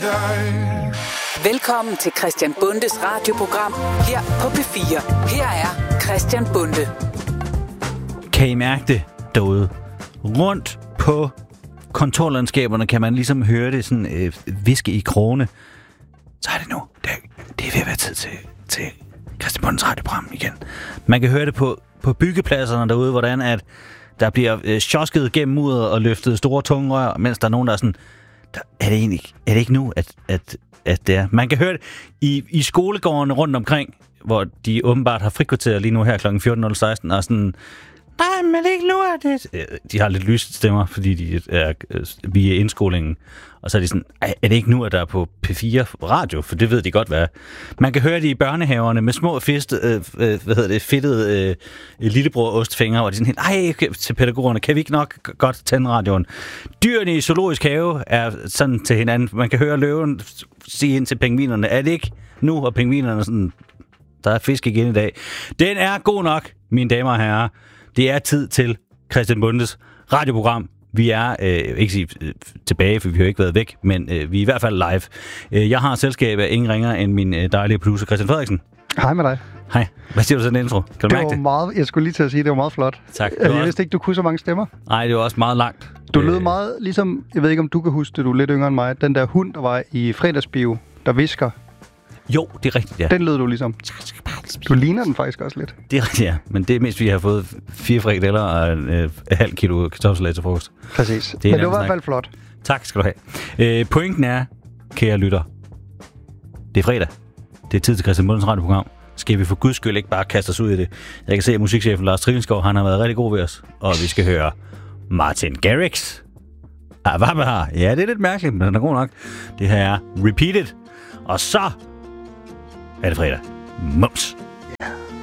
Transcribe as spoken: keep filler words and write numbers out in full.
Velkommen til Christian Bundes radioprogram her på P fire. Her er Christian Bunde. Kan I mærke det derude? Rundt på kontorlandskaberne kan man ligesom høre det sådan øh, viske i krone. Så er det nu. Det, det er ved at være tid til, til Christian Bundes radioprogram igen. Man kan høre det på, på byggepladserne derude, hvordan at der bliver øh, sjosket gennem muret og løftet store tunge rør, mens der er nogen, der er sådan, der, er, det egentlig, er det ikke nu, at, at, at det er? Man kan høre det i, i skolegårdene rundt omkring, hvor de åbenbart har frikvarter lige nu her klokken fjorten nul seksten, og sådan, nej, men ikke nu er det. De har lidt lyst stemmer, fordi de er via indskolingen. Og så er de sådan, er det ikke nu, at der er på P fire radio? For det ved de godt, hvad er. Man kan høre det i børnehaverne med små fist, øh, øh, hvad hedder det, fedtede øh, lillebror-ostfingre, hvor de sådan helt, ej, til pædagogerne, kan vi ikke nok godt tænde radioen? Dyrene i zoologisk have er sådan til hinanden. Man kan høre løven sige ind til pingvinerne, er det ikke nu? Og pingvinerne sådan, der er fisk igen i dag. Den er god nok, mine damer og herrer. Det er tid til Christian Bundes radioprogram. Vi er, øh, ikke sige øh, tilbage, for vi har jo ikke været væk, men øh, vi er i hvert fald live. Øh, jeg har selskab af ingen ringer end min øh, dejlige producer Christian Frederiksen. Hej med dig. Hej. Hvad siger du til den intro? Kan du det mærke var det? Meget, jeg skulle lige til at sige, at det var meget flot. Tak. Jeg også... vidste ikke, du kunne så mange stemmer. Nej, det var også meget langt. Du lød meget ligesom, jeg ved ikke, om du kan huske det, du er lidt yngre end mig, den der hund, der var i fredagsbio, der visker. Jo, det er rigtigt, ja. Den lød du ligesom. Du ligner den faktisk også lidt. Det er rigtigt, ja. Men det er mest, vi har fået fire frikadeller og en øh, halv kilo kartoffelsalat til frokost. Præcis. Det Men det var i hvert fald flot. Tak skal du have. Øh, pointen er, kære lytter, det er fredag. Det er tid til Christian Bundes radioprogram. Skal vi for guds skyld ikke bare kaste os ud i det? Jeg kan se, at musikchefen Lars Trillenskov, han har været rigtig god ved os. Og vi skal høre Martin Garrix. Ah, hvad med her? Ja, det er lidt mærkeligt, men den er god nok. Det her er Repeated. Og så er det fredag. Mums.